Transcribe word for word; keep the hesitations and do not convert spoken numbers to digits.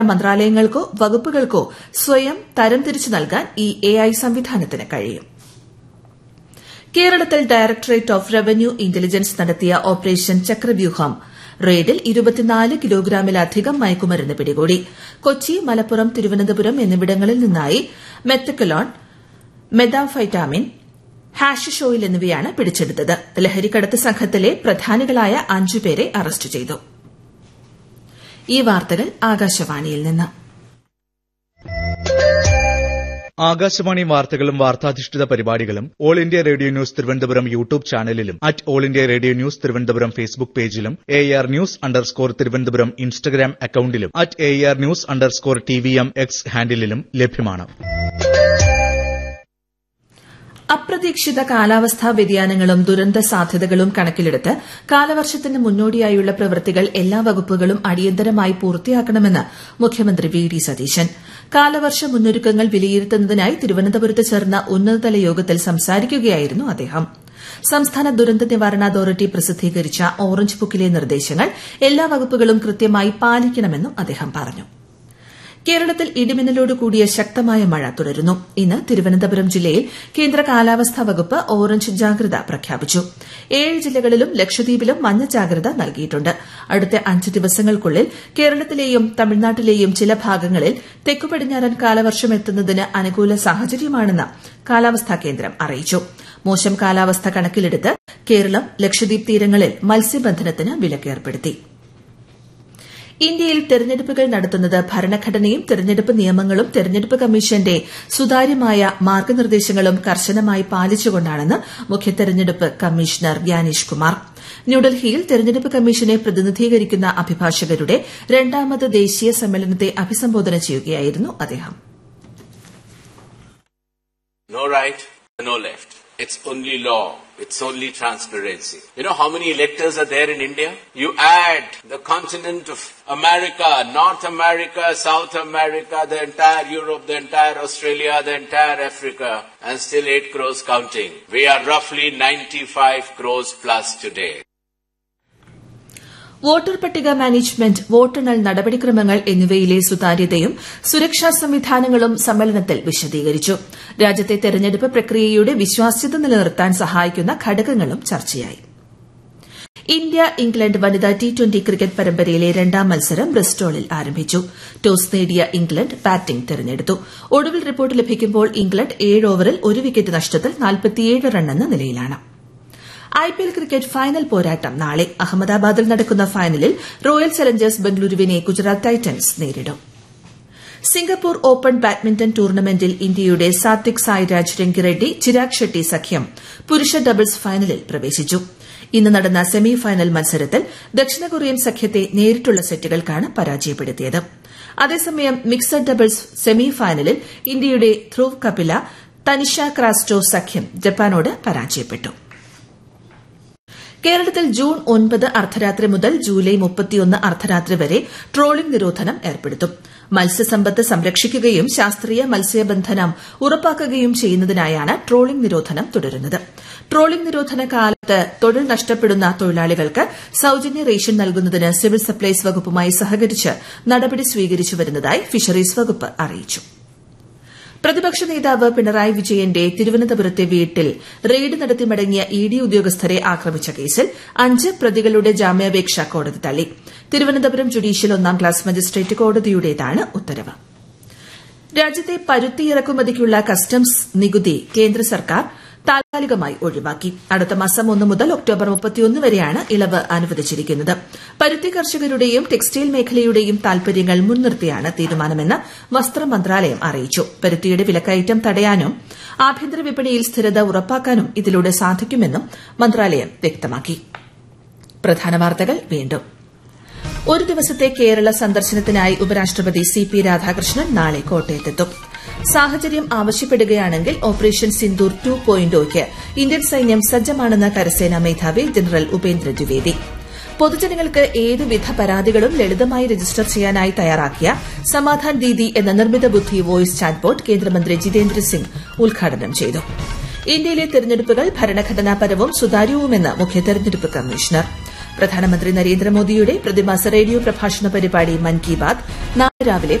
മന്ത്രാലയങ്ങൾക്കോ വകുപ്പുകൾക്കോ സ്വയം തരംതിരിച്ചു നൽകാൻ ഈ എ ഐ സംവിധാനത്തിന് കഴിയും. കേരളത്തിൽ ഡയറക്ടറേറ്റ് ഓഫ് റവന്യൂ ഇന്റലിജൻസ് നടത്തിയ ഓപ്പറേഷൻ ചക്രവ്യൂഹം റെയ്ഡിൽ ഇരുപത്തിനാല് കിലോഗ്രാമിലധികം മയക്കുമരുന്ന് പിടികൂടി. കൊച്ചി, മലപ്പുറം, തിരുവനന്തപുരം എന്നിവിടങ്ങളിൽ നിന്നായി മെത്തക്കലോൺ, മെതാംഫെറ്റാമിൻ, ഹാഷിഷ് ഓയിൽ എന്നിവയാണ് പിടിച്ചെടുത്തത്. ലഹരിക്കടത്ത് സംഘത്തിലെ പ്രധാനികളായ അഞ്ചുപേരെ അറസ്റ്റ് ചെയ്തു. ഈ വാർത്തകൾ ആകാശവാണിയിൽ നിന്ന്. ആകാശവാണി വാർത്തകളും വാർത്താധിഷ്ഠിത പരിപാടികളും all India radio news Thiruvananthapuram YouTube ചാനലിലും at all India radio news Thiruvananthapuram Facebook പേജിലും A R news underscore Thiruvananthapuram Instagram അക്കൌണ്ടിലും at A R news underscore T V M X ഹാൻഡിലും ലഭ്യമാണ്. അപ്രതീക്ഷിത കാലാവസ്ഥാ വ്യതിയാനങ്ങളും ദുരന്ത സാധ്യതകളും കണക്കിലെടുത്ത് കാലവർഷത്തിന് മുന്നോടിയായുള്ള പ്രവൃത്തികൾ എല്ലാ വകുപ്പുകളും അടിയന്തരമായി പൂർത്തിയാക്കണമെന്ന് മുഖ്യമന്ത്രി വി ഡി സതീശൻ. കാലവർഷ മുന്നൊരുക്കങ്ങൾ വിലയിരുത്തുന്നതിനായി തിരുവനന്തപുരത്ത് ചേർന്ന ഉന്നതതല യോഗത്തിൽ സംസാരിക്കുകയായിരുന്നു അദ്ദേഹം. സംസ്ഥാന ദുരന്ത നിവാരണ അതോറിറ്റി പ്രസിദ്ധീകരിച്ച ഓറഞ്ച് ബുക്കിലെ നിർദ്ദേശങ്ങൾ എല്ലാ വകുപ്പുകളും കൃത്യമായി പാലിക്കണമെന്നും അദ്ദേഹം പറഞ്ഞു. കേരളത്തിൽ ഇടിമിന്നലോട് കൂടിയ ശക്തമായ മഴ തുടരുന്നു. ഇന്ന് തിരുവനന്തപുരം ജില്ലയിൽ കേന്ദ്ര കാലാവസ്ഥാ വകുപ്പ് ഓറഞ്ച് ജാഗ്രത പ്രഖ്യാപിച്ചു. ഏഴ് ജില്ലകളിലും ലക്ഷദ്വീപിലും മഞ്ഞ ജാഗ്രത നൽകിയിട്ടുണ്ട്. അടുത്ത അഞ്ച് ദിവസങ്ങൾക്കുള്ളിൽ കേരളത്തിലെയും തമിഴ്നാട്ടിലെയും ചില ഭാഗങ്ങളിൽ തെക്കുപടിഞ്ഞാറൻ കാലവർഷം എത്തുന്നതിന് അനുകൂല സാഹചര്യമാണെന്ന് കാലാവസ്ഥാ കേന്ദ്രം അറിയിച്ചു. മോശം കാലാവസ്ഥ കണക്കിലെടുത്ത് കേരളം, ലക്ഷദ്വീപ് തീരങ്ങളിൽ മത്സ്യബന്ധനത്തിന് വിലക്കേർപ്പെടുത്തി. ഇന്ത്യയിൽ തെരഞ്ഞെടുപ്പുകൾ നടത്തുന്നത് ഭരണഘടനയും തെരഞ്ഞെടുപ്പ് നിയമങ്ങളും തെരഞ്ഞെടുപ്പ് കമ്മീഷന്റെ സുതാര്യമായ മാർഗ്ഗനിർദ്ദേശങ്ങളും കർശനമായി പാലിച്ചുകൊണ്ടാണെന്ന് മുഖ്യ തെരഞ്ഞെടുപ്പ് കമ്മീഷണർ ഗ്യാനേഷ് കുമാർ. ന്യൂഡൽഹിയിൽ തെരഞ്ഞെടുപ്പ് കമ്മീഷനെ പ്രതിനിധീകരിക്കുന്ന അഭിഭാഷകരുടെ രണ്ടാമത് ദേശീയ സമ്മേളനത്തെ അഭിസംബോധന ചെയ്യുകയായിരുന്നു അദ്ദേഹം. No right, no left. It's only law. It's only transparency. You know how many electors are there in India? You add the continent of America, North America, South America, the entire Europe, the entire Australia, the entire Africa, and still eight crores counting. We are roughly ninety-five crores plus today. Voter പട്ടിക management, വോട്ടെണ്ണൽ നടപടിക്രമങ്ങൾ എന്നിവയിലെ സുതാര്യതയും സുരക്ഷാ സംവിധാനങ്ങളും സമ്മേളനത്തിൽ വിശദീകരിച്ചു. രാജ്യത്തെ തെരഞ്ഞെടുപ്പ് പ്രക്രിയയുടെ വിശ്വാസ്യത നിലനിർത്താൻ സഹായിക്കുന്ന ഘടകങ്ങളും ചർച്ചയായി. ഇന്ത്യ ഇംഗ്ലണ്ട് വനിതാ ടി ട്വന്റി ക്രിക്കറ്റ് പരമ്പരയിലെ രണ്ടാം മത്സരം ബ്രിസ്റ്റോളിൽ ആരംഭിച്ചു. ടോസ് നേടിയ ഇംഗ്ലണ്ട് ബാറ്റിംഗ് തെരഞ്ഞെടുത്തു. ഒടുവിൽ റിപ്പോർട്ട് ലഭിക്കുമ്പോൾ ഇംഗ്ലണ്ട് ഏഴ് ഓവറിൽ ഒരു വിക്കറ്റ് നഷ്ടത്തിൽ നാൽപ്പത്തിയേഴ് റണ്ണെന്ന നിലയിലാണ്. ഐപിഎൽ ക്രിക്കറ്റ് ഫൈനൽ പോരാട്ടം നാളെ. അഹമ്മദാബാദിൽ നടക്കുന്ന ഫൈനലിൽ റോയൽ ചലഞ്ചേഴ്സ് ബംഗളൂരുവിനെ ഗുജറാത്ത് ടൈറ്റൻസ് നേരിടും. സിംഗപ്പൂർ ഓപ്പൺ ബാഡ്മിന്റൺ ടൂർണമെന്റിൽ ഇന്ത്യയുടെ സാത്വിക് സായ്രാജ് രംഗിറെഡ്ഡി ചിരാഗ് ഷെട്ടി സഖ്യം പുരുഷ ഡബിൾസ് ഫൈനലിൽ പ്രവേശിച്ചു. ഇന്ന് നടന്ന സെമി ഫൈനൽ മത്സരത്തിൽ ദക്ഷിണ കൊറിയൻ സഖ്യത്തെ നേരിട്ടുള്ള സെറ്റുകൾക്കാണ് പരാജയപ്പെടുത്തിയത്. അതേസമയം മിക്സഡ് ഡബിൾസ് സെമി ഫൈനലിൽ ഇന്ത്യയുടെ ധ്രുവ് കപില, തനിഷ ക്രാസ്റ്റോ സഖ്യം ജപ്പാനോട് പരാജയപ്പെട്ടു. കേരളത്തിൽ ജൂൺ ഒൻപത് അർദ്ധരാത്രി മുതൽ ജൂലൈ മുപ്പത്തിയൊന്ന് അർദ്ധരാത്രി വരെ ട്രോളിംഗ് നിരോധനം ഏർപ്പെടുത്തും. മത്സ്യസമ്പത്ത് സംരക്ഷിക്കുകയും ശാസ്ത്രീയ മത്സ്യബന്ധനം ഉറപ്പാക്കുകയും ചെയ്യുന്നതിനായാണ് ട്രോളിംഗ് നിരോധനം തുടരുന്നത്. ട്രോളിംഗ് നിരോധന കാലത്ത് തൊഴിൽ നഷ്ടപ്പെടുന്ന തൊഴിലാളികൾക്ക് സൌജന്യ റേഷൻ നൽകുന്നതിന് സിവിൽ സപ്ലൈസ് വകുപ്പുമായി സഹകരിച്ച് നടപടി സ്വീകരിച്ചു വരുന്നതായി ഫിഷറീസ് വകുപ്പ് അറിയിച്ചു. പ്രതിപക്ഷ നേതാവ് പിണറായി വിജയന്റെ തിരുവനന്തപുരത്തെ വീട്ടിൽ റെയ്ഡ് നടത്തി മടങ്ങിയ ഇ ഡി ഉദ്യോഗസ്ഥരെ ആക്രമിച്ച കേസിൽ അഞ്ച് പ്രതികളുടെ ജാമ്യാപേക്ഷ കോടതി തള്ളി. തിരുവനന്തപുരം ജുഡീഷ്യൽ ഒന്നാം ക്ലാസ് മജിസ്ട്രേറ്റ് കോടതിയുടേതാണ് ഉത്തരവ്. രാജ്യത്തെ പരുത്തി ഇറക്കുമതിക്കുള്ള കസ്റ്റംസ് നികുതി കേന്ദ്ര സർക്കാർ താൽക്കാലികമായി ഒഴിവാക്കി. അടുത്ത മാസം ഒന്ന് മുതൽ ഒക്ടോബർ മുപ്പത്തിയൊന്ന് വരെയാണ് ഇളവ് അനുവദിച്ചിരിക്കുന്നത്. പരുത്തി കർഷകരുടെയും ടെക്സ്റ്റൈൽ മേഖലയുടെയും താൽപര്യങ്ങൾ മുൻനിർത്തിയാണ് തീരുമാനമെന്ന് വസ്ത്ര മന്ത്രാലയം അറിയിച്ചു. പരുത്തിയുടെ വിലക്കയറ്റം തടയാനും ആഭ്യന്തര വിപണിയിൽ സ്ഥിരത ഉറപ്പാക്കാനും ഇതിലൂടെ സാധിക്കുമെന്നും മന്ത്രാലയം വ്യക്തമാക്കി. പ്രധാന വാർത്തകൾ വീണ്ടും. ഒരു ദിവസത്തെ കേരള സന്ദർശനത്തിനായി ഉപരാഷ്ട്രപതി സി പി രാധാകൃഷ്ണൻ നാളെ കോട്ടയത്തെത്തും. സാഹചര്യം ആവശ്യപ്പെടുകയാണെങ്കിൽ ഓപ്പറേഷൻ സിന്ദൂർ ടു പോയിന്റോയ്ക്ക് ഇന്ത്യൻ സൈന്യം സജ്ജമാണെന്ന് കരസേനാ മേധാവി ജനറൽ ഉപേന്ദ്ര ദ്വിവേദി. പൊതുജനങ്ങൾക്ക് ഏതുവിധ പരാതികളും ലളിതമായി രജിസ്റ്റർ ചെയ്യാനായി തയ്യാറാക്കിയ സമാധാൻ ദീദി എന്ന നിർമ്മിത ബുദ്ധി വോയിസ് ചാറ്റ്ബോട്ട് കേന്ദ്രമന്ത്രി ജിതേന്ദ്ര സിംഗ് ഉദ്ഘാടനം ചെയ്തു. ഇന്ത്യയിലെ തെരഞ്ഞെടുപ്പുകൾ ഭരണഘടനാപരവും സുതാര്യവുമെന്ന് മുഖ്യ തെരഞ്ഞെടുപ്പ് കമ്മീഷണർ. പ്രധാനമന്ത്രി നരേന്ദ്രമോദിയുടെ പ്രതിമാസ റേഡിയോ പ്രഭാഷണ പരിപാടി മൻ കി ബാത് നാളെ രാവിലെ